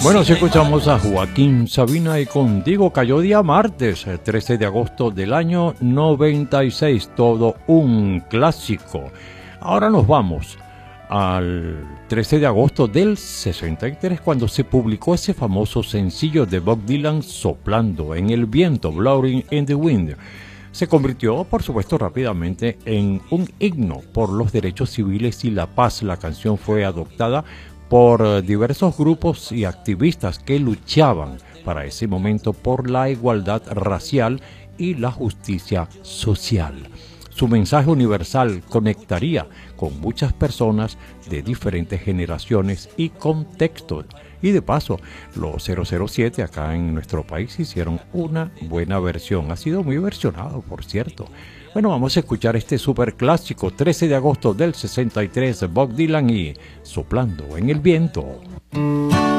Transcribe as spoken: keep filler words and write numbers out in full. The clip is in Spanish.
Bueno, si escuchamos a Joaquín Sabina y Contigo cayó día martes, trece de agosto del año noventa y seis, todo un clásico. Ahora nos vamos al trece de agosto del sesenta y tres, cuando se publicó ese famoso sencillo de Bob Dylan, Soplando en el viento, Blowing in the Wind. Se convirtió, por supuesto, rápidamente en un himno por los derechos civiles y la paz. La canción fue adoptada por diversos grupos y activistas que luchaban para ese momento por la igualdad racial y la justicia social. Su mensaje universal conectaría con muchas personas de diferentes generaciones y contextos. Y de paso, los cero cero siete acá en nuestro país hicieron una buena versión. Ha sido muy versionado, por cierto. Bueno, vamos a escuchar este super clásico, trece de agosto del sesenta y tres, Bob Dylan y Soplando en el viento.